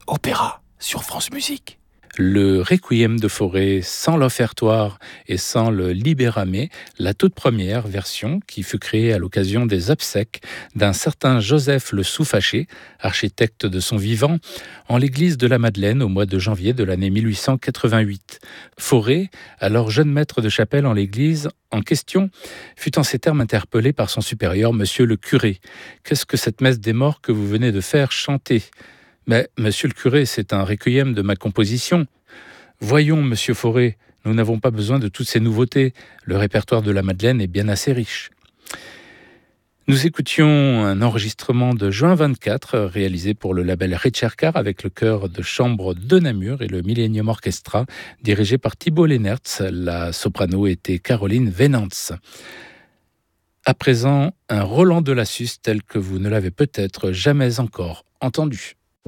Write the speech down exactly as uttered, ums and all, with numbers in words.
Opéra sur France Musique. Le Requiem de Fauré sans l'offertoire et sans le Libérame, la toute première version qui fut créée à l'occasion des obsèques d'un certain Joseph le Sous-Fâché, architecte de son vivant, en l'église de la Madeleine au mois de janvier de l'année mille huit cent quatre-vingt-huit. Fauré, alors jeune maître de chapelle en l'église en question, fut en ces termes interpellé par son supérieur, monsieur le curé. « Qu'est-ce que cette messe des morts que vous venez de faire chanter ?» Mais, monsieur le curé, c'est un requiem de ma composition. Voyons, monsieur Fauré, nous n'avons pas besoin de toutes ces nouveautés. Le répertoire de la Madeleine est bien assez riche. Nous écoutions un enregistrement de juin vingt-quatre, réalisé pour le label Ricercar avec le chœur de chambre de Namur et le Millennium Orchestra, dirigé par Thibault Lennertz. La soprano était Caroline Venantz. À présent, un Roland de Lassus tel que vous ne l'avez peut-être jamais encore entendu.